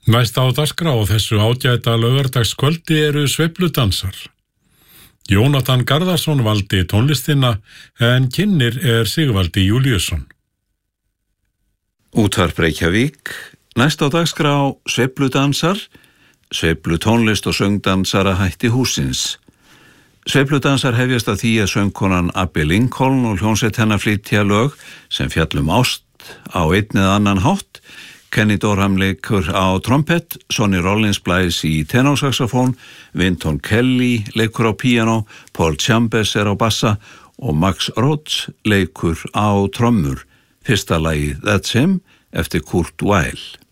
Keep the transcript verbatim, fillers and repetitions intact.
Næst á dagskrá þessu ágæta laugardagskvöldi eru sveifludansar. Jónatan Garðarsson valdi tónlistina en kynnir er Sigvaldi Júlíusson. Útvarp Reykjavík, næst á dagskrá sveifludansar, sveiflutónlist og söngdansara hætti húsins. Sveifludansar hefjast að því að söngkonan Abby Lincoln og hljómsveit hennar flytja lög sem fjallum ást á einn eða annan hátt. Kenny Dorham leikur á trompet, Sonny Rollins blæs í tenorsaxofón, Wynton Kelly leikur á píanó, Paul Chambers er á bassa og Max Rhodes leikur á trommur. Fyrsta lagið That's Him eftir Kurt Weill.